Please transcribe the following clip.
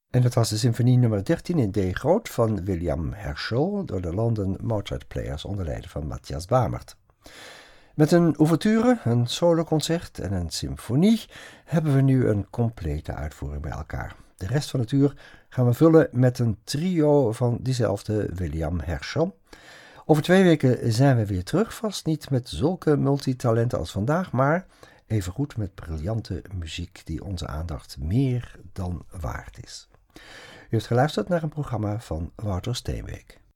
En dat was de symfonie nummer 13 in D groot van William Herschel door de London Mozart Players onder leiding van Matthias Bamert. Met een ouverture, een soloconcert en een symfonie hebben we nu een complete uitvoering bij elkaar. De rest van het uur gaan we vullen met een trio van diezelfde William Herschel. Over 2 weken zijn we weer terug, vast niet met zulke multitalenten als vandaag, maar evengoed met briljante muziek die onze aandacht meer dan waard is. U heeft geluisterd naar een programma van Wouter Steenbeek.